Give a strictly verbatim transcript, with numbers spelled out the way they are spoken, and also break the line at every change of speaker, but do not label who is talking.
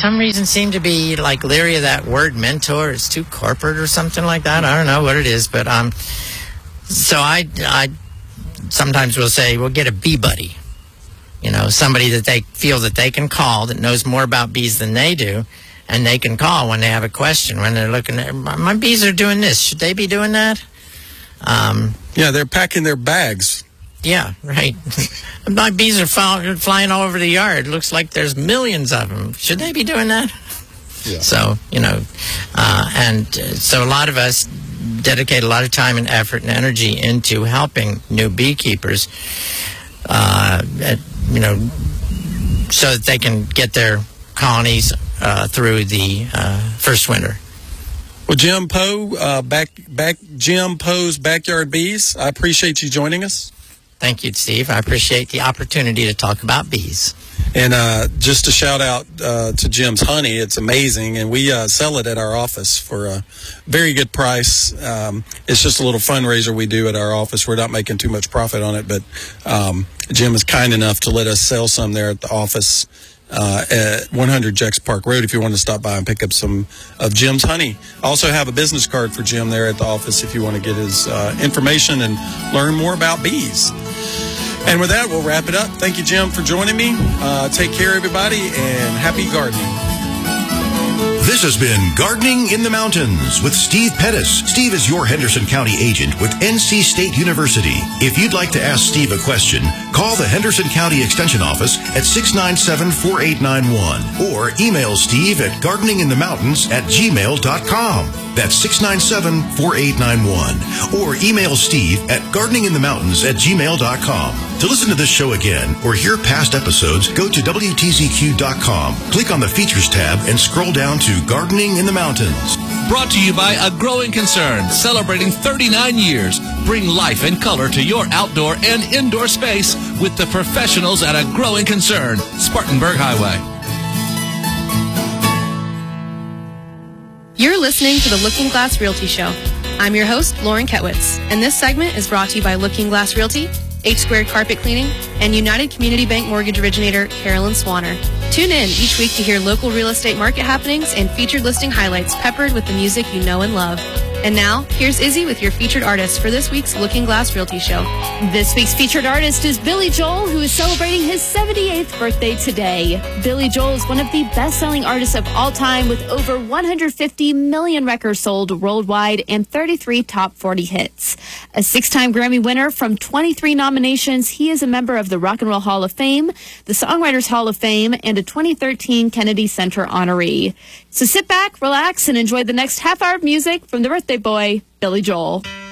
some reason seem to be like leery of that word mentor. It's too corporate or something like that. I don't know what it is, but um, so I I sometimes will say, well, get a bee buddy. You know, somebody that they feel that they can call that knows more about bees than they do, and they can call when they have a question, when they're looking at, my bees are doing this. Should they be doing that? Um,
yeah, they're packing their bags.
Yeah, right. My bees are fly, flying all over the yard. It looks like there's millions of them. Should they be doing that? Yeah. So, you know, uh, and uh, so a lot of us dedicate a lot of time and effort and energy into helping new beekeepers, uh, at, you know, so that they can get their colonies uh, through the uh, first winter.
Well, Jim Poe, uh, back, back, Jim Poe's Backyard Bees, I appreciate you joining us.
Thank you, Steve. I appreciate the opportunity to talk about bees.
And uh, just a shout out uh, to Jim's honey. It's amazing, and we uh, sell it at our office for a very good price. Um, it's just a little fundraiser we do at our office. We're not making too much profit on it, but um, Jim is kind enough to let us sell some there at the office uh, at one hundred Jacks Park Road if you want to stop by and pick up some of Jim's honey. I also have a business card for Jim there at the office if you want to get his uh, information and learn more about bees. And with that, we'll wrap it up. Thank you, Jim, for joining me. Uh, take care, everybody, and happy gardening.
This has been Gardening in the Mountains with Steve Pettis. Steve is your Henderson County agent with N C State University. If you'd like to ask Steve a question, call the Henderson County Extension Office at six nine seven, four eight nine one or email Steve at gardening in the mountains at gmail dot com. That's six nine seven, four eight nine one. Or email Steve at gardening in the mountains at gmail dot com. To listen to this show again or hear past episodes, go to W T Z Q dot com. Click on the Features tab and scroll down to Gardening in the Mountains.
Brought to you by A Growing Concern, celebrating thirty-nine years. Bring life and color to your outdoor and indoor space with the professionals at A Growing Concern, Spartanburg Highway.
You're listening to the Looking Glass Realty Show. I'm your host, Lauren Ketwitz, and this segment is brought to you by Looking Glass Realty, H Squared Carpet Cleaning, and United Community Bank Mortgage Originator Carolyn Swanner. Tune in each week to hear local real estate market happenings and featured listing highlights peppered with the music you know and love. And now, here's Izzy with your featured artist for this week's Looking Glass Realty Show.
This week's featured artist is Billy Joel, who is celebrating his seventy-eighth birthday today. Billy Joel is one of the best-selling artists of all time with over one hundred fifty million records sold worldwide and thirty-three top forty hits. A six-time Grammy winner from twenty-three nominations, he is a member of the Rock and Roll Hall of Fame, the Songwriters Hall of Fame, and a twenty thirteen Kennedy Center honoree. So sit back, relax, and enjoy the next half hour of music from the birthday boy, Billy Joel.